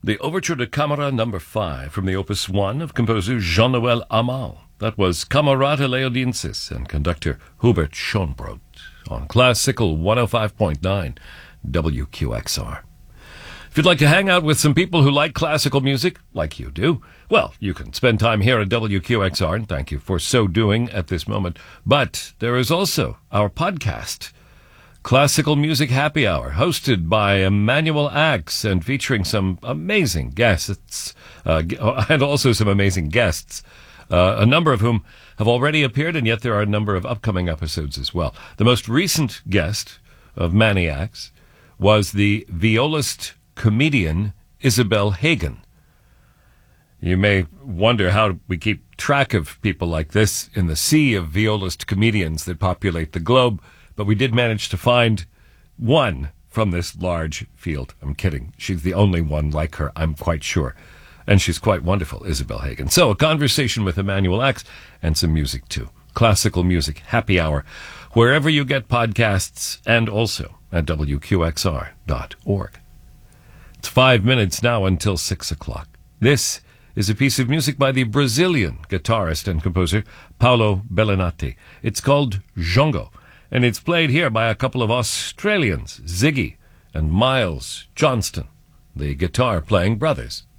The Overture to Camera No. 5 from the Opus 1 of composer Jean-Noël Amal. That was Camerata Leodensis and conductor Hubert Schönbrot on Classical 105.9 WQXR. If you'd like to hang out with some people who like classical music, like you do, well, you can spend time here at WQXR, and thank you for so doing at this moment. But there is also our podcast, Classical Music Happy Hour, hosted by Emmanuel Axe and featuring some amazing guests, and also some amazing guests, a number of whom have already appeared, and yet there are a number of upcoming episodes as well. The most recent guest of Manny Axe was the violist comedian Isabel Hagen. You may wonder how we keep track of people like this in the sea of violist comedians that populate the globe, but we did manage to find one from this large field. I'm kidding. She's the only one like her, I'm quite sure. And she's quite wonderful, Isabel Hagen. So a conversation with Emmanuel Axe and some music too. Classical Music Happy Hour, wherever you get podcasts, and also at WQXR.org. It's 5 minutes now until 6 o'clock. This is a piece of music by the Brazilian guitarist and composer Paulo Bellinati. It's called Jongo, and it's played here by a couple of Australians, Ziggy and Miles Johnston, the guitar-playing brothers.